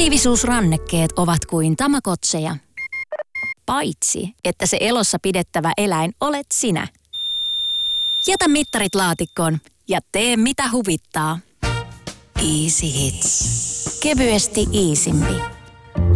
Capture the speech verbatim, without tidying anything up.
Aktiivisuusrannekkeet ovat kuin tamakotseja. Paitsi, että se elossa pidettävä eläin olet sinä. Jätä mittarit laatikkoon ja tee mitä huvittaa. Easy Hits. Kevyesti iisimpi.